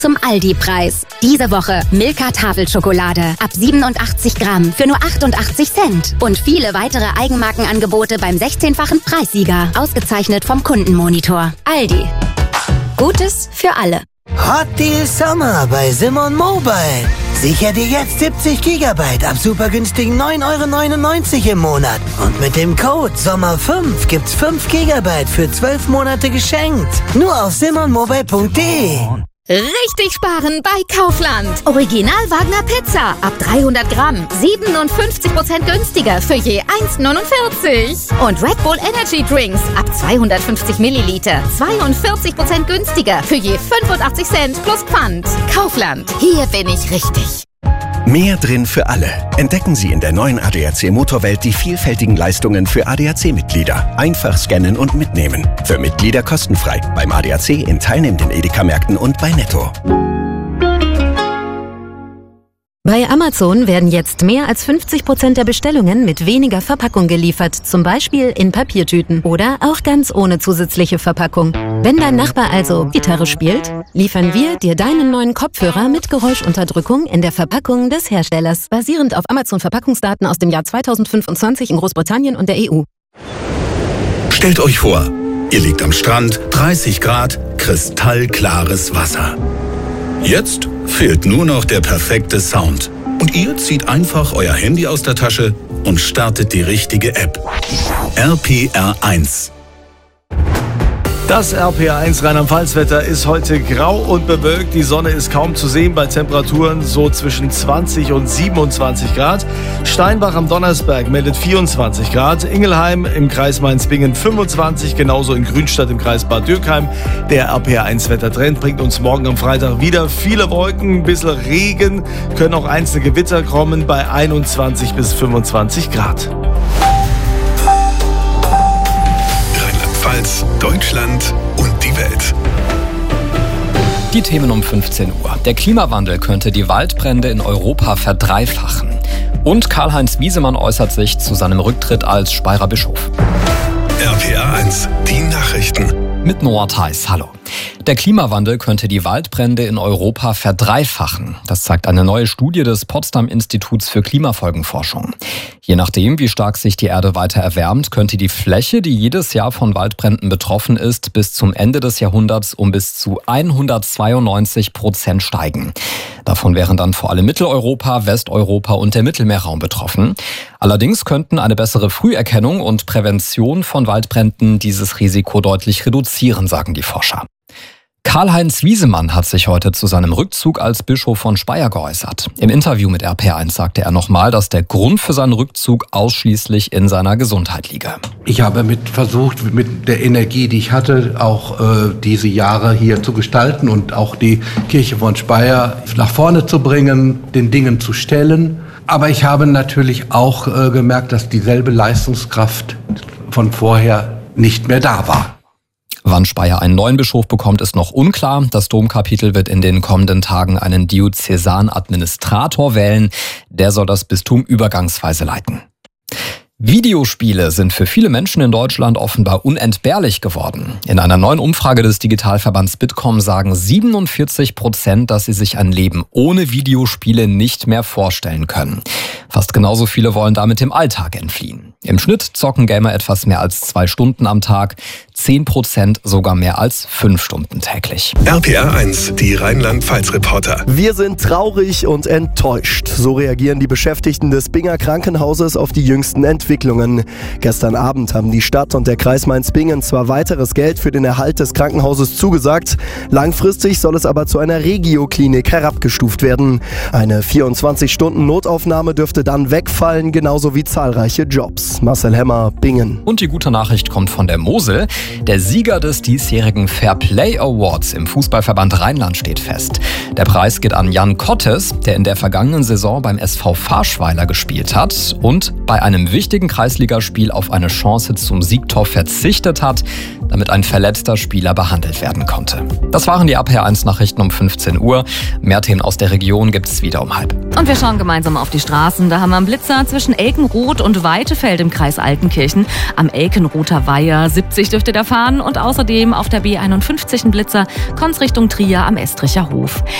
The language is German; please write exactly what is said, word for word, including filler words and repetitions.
Zum Aldi-Preis. Diese Woche Milka Tafelschokolade ab siebenundachtzig Gramm für nur achtundachtzig Cent. Und viele weitere Eigenmarkenangebote beim sechzehnfachen Preissieger. Ausgezeichnet vom Kundenmonitor. Aldi. Gutes für alle. Hot Deal Sommer bei Simon Mobile. Sicher dir jetzt siebzig Gigabyte ab super günstigen neun Euro neunundneunzig im Monat. Und mit dem Code Sommer fünf gibt's fünf Gigabyte für zwölf Monate geschenkt. Nur auf simon mobile punkt de. Richtig sparen bei Kaufland. Original Wagner Pizza ab dreihundert Gramm. siebenundfünfzig Prozent günstiger für je eins neunundvierzig. Und Red Bull Energy Drinks ab zweihundertfünfzig Milliliter. zweiundvierzig Prozent günstiger für je fünfundachtzig Cent plus Pfand. Kaufland. Hier bin ich richtig. Mehr drin für alle. Entdecken Sie in der neuen A D A C Motorwelt die vielfältigen Leistungen für A D A C-Mitglieder. Einfach scannen und mitnehmen. Für Mitglieder kostenfrei. Beim A D A C in teilnehmenden Edeka-Märkten und bei Netto. Bei Amazon werden jetzt mehr als fünfzig Prozent der Bestellungen mit weniger Verpackung geliefert, zum Beispiel in Papiertüten oder auch ganz ohne zusätzliche Verpackung. Wenn dein Nachbar also Gitarre spielt, liefern wir dir deinen neuen Kopfhörer mit Geräuschunterdrückung in der Verpackung des Herstellers, basierend auf Amazon-Verpackungsdaten aus dem Jahr zweitausendfünfundzwanzig in Großbritannien und der E U. Stellt euch vor, ihr liegt am Strand, dreißig Grad, kristallklares Wasser. Jetzt fehlt nur noch der perfekte Sound. Und ihr zieht einfach euer Handy aus der Tasche und startet die richtige App. R P R eins. Das R P R eins Rheinland-Pfalz-Wetter ist heute grau und bewölkt. Die Sonne ist kaum zu sehen bei Temperaturen so zwischen zwanzig und siebenundzwanzig Grad. Steinbach am Donnersberg meldet vierundzwanzig Grad. Ingelheim im Kreis Mainz-Bingen fünfundzwanzig. Genauso in Grünstadt im Kreis Bad Dürkheim. Der R P R eins Wettertrend bringt uns morgen am Freitag wieder viele Wolken, ein bisschen Regen. Können auch einzelne Gewitter kommen bei einundzwanzig bis fünfundzwanzig Grad. Rheinland-Pfalz, Deutschland und die Welt. Die Themen um fünfzehn Uhr. Der Klimawandel könnte die Waldbrände in Europa verdreifachen. Und Karl-Heinz Wiesemann äußert sich zu seinem Rücktritt als Speyerer Bischof. R P R eins, die Nachrichten. Mit Noah Theis, hallo. Der Klimawandel könnte die Waldbrände in Europa verdreifachen. Das zeigt eine neue Studie des Potsdam-Instituts für Klimafolgenforschung. Je nachdem, wie stark sich die Erde weiter erwärmt, könnte die Fläche, die jedes Jahr von Waldbränden betroffen ist, bis zum Ende des Jahrhunderts um bis zu hundertzweiundneunzig Prozent steigen. Davon wären dann vor allem Mitteleuropa, Westeuropa und der Mittelmeerraum betroffen. Allerdings könnten eine bessere Früherkennung und Prävention von Waldbränden dieses Risiko deutlich reduzieren, sagen die Forscher. Karl-Heinz Wiesemann hat sich heute zu seinem Rückzug als Bischof von Speyer geäußert. Im Interview mit R P R eins sagte er nochmal, dass der Grund für seinen Rückzug ausschließlich in seiner Gesundheit liege. Ich habe mit versucht, mit der Energie, die ich hatte, auch äh, diese Jahre hier zu gestalten und auch die Kirche von Speyer nach vorne zu bringen, den Dingen zu stellen. Aber ich habe natürlich auch äh, gemerkt, dass dieselbe Leistungskraft von vorher nicht mehr da war. Wann Speyer einen neuen Bischof bekommt, ist noch unklar. Das Domkapitel wird in den kommenden Tagen einen Diözesanadministrator wählen. Der soll das Bistum übergangsweise leiten. Videospiele sind für viele Menschen in Deutschland offenbar unentbehrlich geworden. In einer neuen Umfrage des Digitalverbands Bitkom sagen siebenundvierzig Prozent, dass sie sich ein Leben ohne Videospiele nicht mehr vorstellen können. Fast genauso viele wollen damit dem Alltag entfliehen. Im Schnitt zocken Gamer etwas mehr als zwei Stunden am Tag, zehn Prozent sogar mehr als fünf Stunden täglich. R P R eins, die Rheinland-Pfalz-Reporter. Wir sind traurig und enttäuscht. So reagieren die Beschäftigten des Binger Krankenhauses auf die jüngsten Entwicklungen. Gestern Abend haben die Stadt und der Kreis Mainz-Bingen zwar weiteres Geld für den Erhalt des Krankenhauses zugesagt, langfristig soll es aber zu einer Regio-Klinik herabgestuft werden. Eine vierundzwanzig Stunden Notaufnahme dürfte dann wegfallen, genauso wie zahlreiche Jobs. Marcel Hemmer, Bingen. Und die gute Nachricht kommt von der Mosel. Der Sieger des diesjährigen Fair Play Awards im Fußballverband Rheinland steht fest. Der Preis geht an Jan Kottes, der in der vergangenen Saison beim S V Farschweiler gespielt hat und bei einem wichtigen Kreisligaspiel auf eine Chance zum Siegtor verzichtet hat. damit ein verletzter Spieler behandelt werden konnte. Das waren die A P eins Nachrichten um fünfzehn Uhr. Mehr Themen aus der Region gibt es wieder um halb. Und wir schauen gemeinsam auf die Straßen. Da haben wir einen Blitzer zwischen Elkenroth und Weitefeld im Kreis Altenkirchen. Am Elkenrother Weiher siebzig dürfte der fahren und außerdem auf der B einundfünfzig ein Blitzer, Konz Richtung Trier am Estricher Hof.